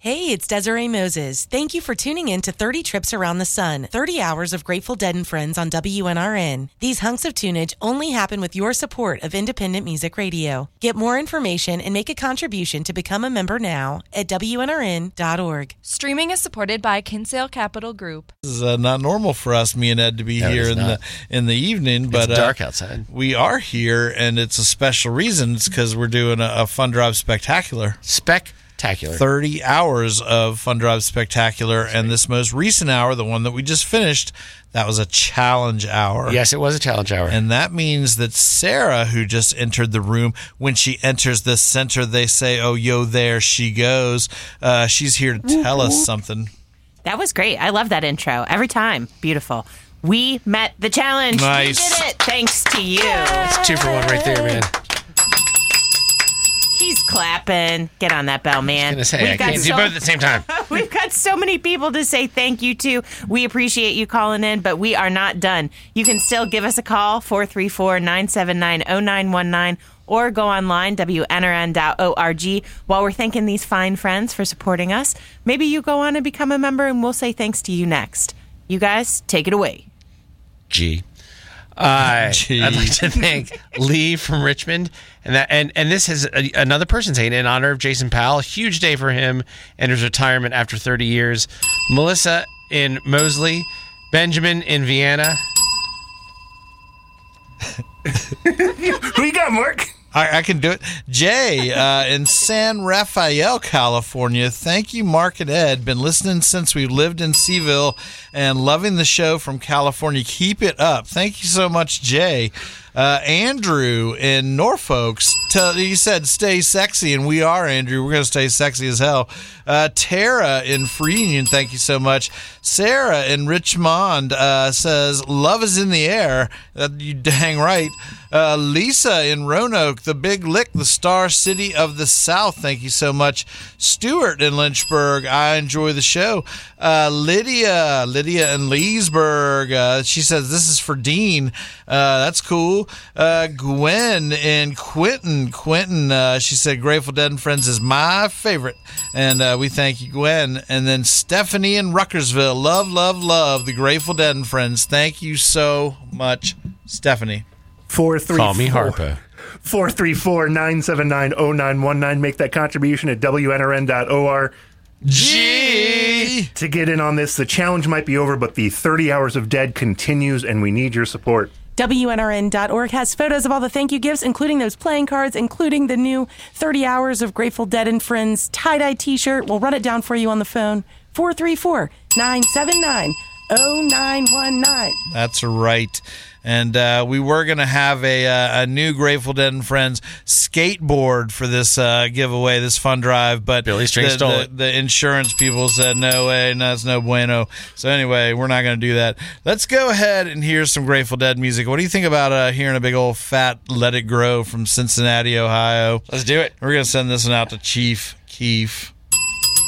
Hey, it's Desiree Moses. Thank you for tuning in to 30 Trips Around the Sun, 30 hours of Grateful Dead and Friends on WNRN. These hunks of tunage only happen with your support of independent music radio. Get more information and make a contribution to become a member now at WNRN.org. Streaming is supported by Kinsale Capital Group. This is not normal for us, me and Ed, to be here in the evening, but it's dark outside. We are here, and it's a special reason. It's because we're doing a Fun Drive Spectacular. Spectacular. 30 hours of Fun Drive Spectacular, and this most recent hour, the one that we just finished, that was a challenge hour. Yes, it was a challenge hour. And that means that Sarah, who just entered the room, when she enters the center, they say, oh, yo, there she goes. She's here to tell us something. That was great. I love that intro. Every time. Beautiful. We met the challenge. Nice. We did it. Thanks to you. It's 2 for 1 right there, man. He's clapping. Get on that bell, man. I was going to say, I can't do both at the same time. We've got so many people to say thank you to. We appreciate you calling in, but we are not done. You can still give us a call, 434-979-0919, or go online, WNRN.org. While we're thanking these fine friends for supporting us, maybe you go on and become a member, and we'll say thanks to you next. You guys, take it away. I'd like to thank Lee from Richmond, and this is another person saying in honor of Jason Powell. Huge day for him and his retirement after 30 years. Melissa in Moseley, Benjamin in Vienna. Who you got, Mark? I can do it. Jay in San Rafael, California. Thank you, Mark and Ed. Been listening since we lived in Seville and loving the show from California. Keep it up. Thank you so much, Jay. Andrew in Norfolk, he said stay sexy, and we are, Andrew. We're going to stay sexy as hell. Tara in Free Union, thank you so much. Sarah in Richmond says love is in the air. You dang right. Lisa in Roanoke, the Big Lick, the Star City of the South, thank you so much. Stuart in Lynchburg, I enjoy the show. Lydia in Leesburg, she says this is for Dean. That's cool. Gwen in Quinton, she said Grateful Dead and Friends is my favorite, and we thank you, Gwen. And then Stephanie in Ruckersville, love the Grateful Dead and Friends. Thank you so much, Stephanie. 434. Call me Harpo. 434-979-0919. Make that contribution at WNRN.org. To get in on this, the challenge might be over, but the 30 Hours of Dead continues, and we need your support. WNRN.org has photos of all the thank you gifts, including those playing cards, including the new 30 Hours of Grateful Dead and Friends tie-dye t-shirt. We'll run it down for you on the phone. 434-979-0919. That's right. And we were going to have a new Grateful Dead and Friends skateboard for this giveaway, this fun drive, but Billy String stole it. The insurance people said, no way, no, it's no bueno. So anyway, we're not going to do that. Let's go ahead and hear some Grateful Dead music. What do you think about hearing a big old fat Let It Grow from Cincinnati, Ohio? Let's do it. We're going to send this one out to Chief Keef.